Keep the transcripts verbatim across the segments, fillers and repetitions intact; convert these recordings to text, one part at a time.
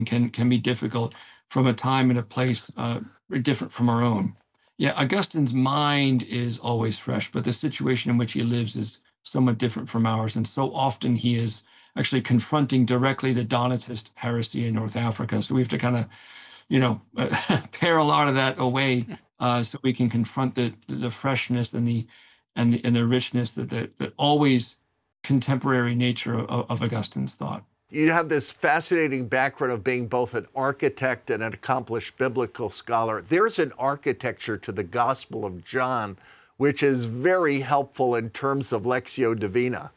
can can be difficult from a time and a place uh, different from our own. Yeah, Augustine's mind is always fresh, but the situation in which he lives is somewhat different from ours. And so often he is actually confronting directly the Donatist heresy in North Africa. So we have to kind of, you know, pare a lot of that away uh, so we can confront the the freshness and the and the, and the richness that, that that always contemporary nature of, of Augustine's thought. You have this fascinating background of being both an architect and an accomplished biblical scholar. There's an architecture to the Gospel of John, which is very helpful in terms of Lectio Divina.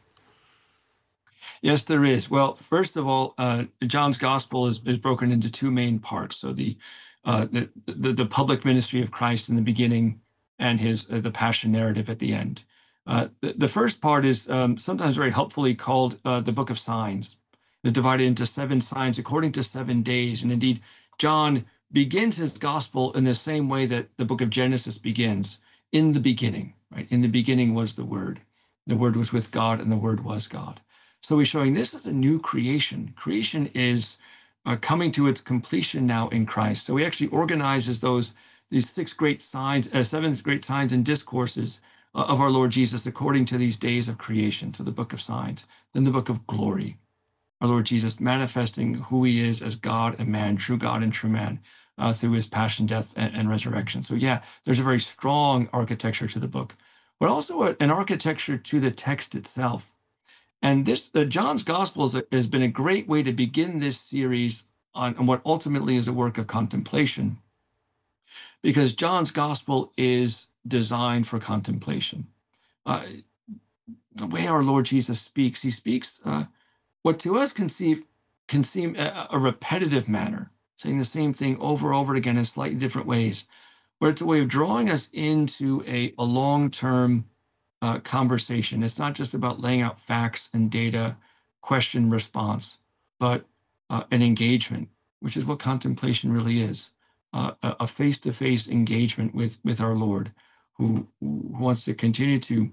Yes, there is. Well, first of all, uh, John's Gospel is, is broken into two main parts. So the, uh, the, the the public ministry of Christ in the beginning and his uh, the passion narrative at the end. Uh, the, the first part is um, sometimes very helpfully called uh, the Book of Signs. They're divided into seven signs according to seven days. And indeed, John begins his gospel in the same way that the book of Genesis begins, in the beginning, right? In the beginning was the Word. The Word was with God, and the Word was God. So he's showing this is a new creation. Creation is uh, coming to its completion now in Christ. So he actually organizes those these six great signs, uh, seven great signs and discourses uh, of our Lord Jesus according to these days of creation. So the book of signs, then the book of glory. Our Lord Jesus manifesting who he is as God and man, true God and true man, uh, through his passion, death, and, and resurrection. So yeah, there's a very strong architecture to the book, but also a, an architecture to the text itself. And this, uh, John's Gospel is a, has been a great way to begin this series on, on what ultimately is a work of contemplation, because John's Gospel is designed for contemplation. Uh, the way our Lord Jesus speaks, he speaks uh, what to us can seem, can seem a, a repetitive manner, saying the same thing over and over again in slightly different ways, but it's a way of drawing us into a, a long-term uh, conversation. It's not just about laying out facts and data, question, response, but uh, an engagement, which is what contemplation really is, uh, a, a face-to-face engagement with, with our Lord, who, who wants to continue to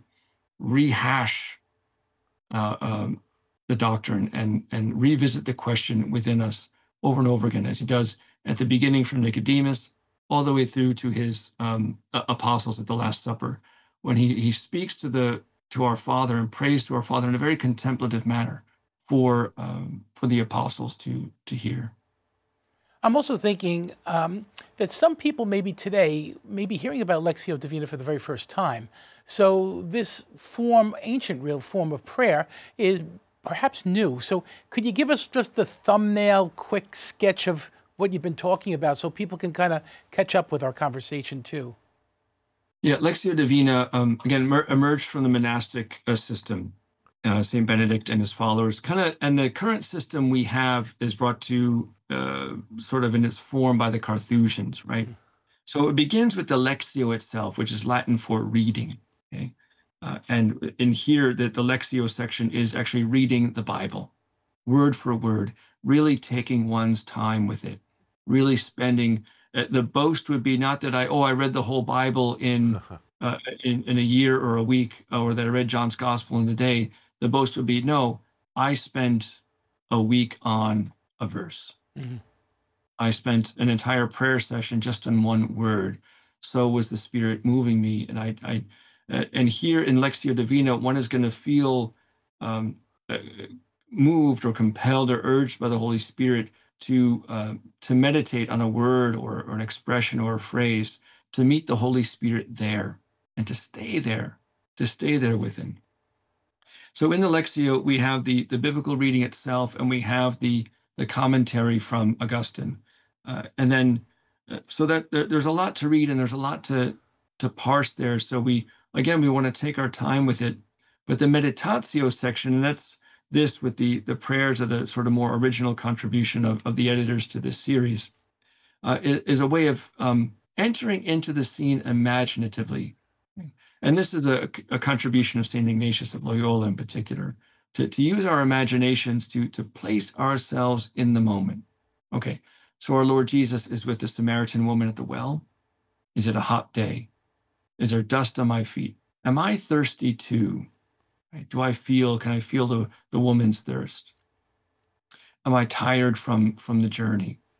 rehash uh, um, the doctrine and, and revisit the question within us over and over again, as he does at the beginning from Nicodemus, all the way through to his um, apostles at the Last Supper, when he, he speaks to the to our Father and prays to our Father in a very contemplative manner for um, for the apostles to to hear. I'm also thinking um, that some people maybe today may be hearing about Lectio Divina for the very first time. So this form, ancient real form of prayer, is perhaps new. So could you give us just the thumbnail, quick sketch of what you've been talking about so people can kind of catch up with our conversation too? Yeah, Lectio Divina, um, again, mer- emerged from the monastic uh, system, uh, Saint Benedict and his followers. Kind of, and the current system we have is brought to uh, sort of in its form by the Carthusians, right? Mm-hmm. So it begins with the Lectio itself, which is Latin for reading, okay? Uh, and in here, the, the Lectio section is actually reading the Bible, word for word, really taking one's time with it, really spending. Uh, the boast would be not that I, oh, I read the whole Bible in, uh, in in a year or a week, or that I read John's Gospel in a day. The boast would be, no, I spent a week on a verse. Mm-hmm. I spent an entire prayer session just on one word. So was the Spirit moving me, and I, I uh, and here in Lectio Divina, one is going to feel um, uh, moved or compelled or urged by the Holy Spirit to uh, to meditate on a word or, or an expression or a phrase, to meet the Holy Spirit there and to stay there, to stay there with him. So in the Lectio, we have the, the biblical reading itself, and we have the, the commentary from Augustine. Uh, and then, uh, so that there, there's a lot to read and there's a lot to, to parse there. So we, again, we want to take our time with it. But the meditatio section, and that's this with the, the prayers of the sort of more original contribution of, of the editors to this series, uh, is a way of um, entering into the scene imaginatively. And this is a, a contribution of Saint Ignatius of Loyola in particular, to, to use our imaginations to, to place ourselves in the moment. Okay, so our Lord Jesus is with the Samaritan woman at the well. Is it a hot day? Is there dust on my feet? Am I thirsty too? Right? Do I feel, can I feel the, the woman's thirst? am I tired from from the journey?